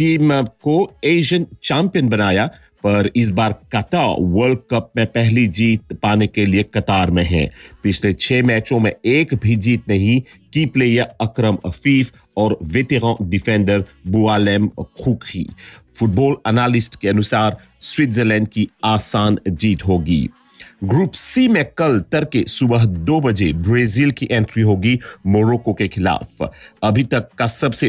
Team को Asian champion बनाया, पर इस बार कतर वर्ल्ड कप में पहली जीत पाने के लिए कतार में है। पिछले 6 मैचों में एक भी जीत नहीं। की प्लेयर अकरम अफीफ और वेटेरन डिफेंडर बुआलेम खुखी। फुटबॉल एनालिस्ट के अनुसार स्विट्जरलैंड की आसान जीत होगी। ग्रुप सी में कल तड़के सुबह 2 बजे ब्राजील की एंट्री होगी मोरक्को के खिलाफ। अभी तक का सबसे